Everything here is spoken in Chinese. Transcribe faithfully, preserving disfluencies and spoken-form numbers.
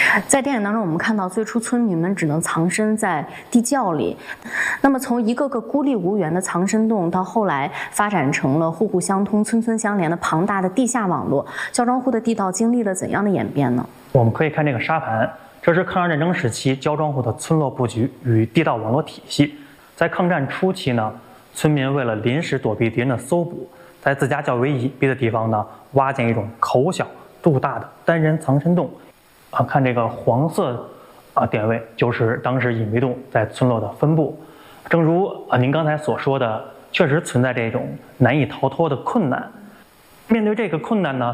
在电影当中，我们看到最初村民们只能藏身在地窖里，那么从一个个孤立无援的藏身洞，到后来发展成了户户相通、村村相连的庞大的地下网络，焦庄户的地道经历了怎样的演变呢？ 我们可以看这个沙盘，这是抗日战争时期焦庄户的村落布局与地道网络体系。在抗战初期呢，村民为了临时躲避敌人的搜捕，在自家较为隐蔽的地方呢，挖建一种口小肚大的单人藏身洞。啊，看这个黄色啊点位，就是当时隐蔽洞在村落的分布。正如啊您刚才所说的，确实存在这种难以逃脱的困难。面对这个困难呢，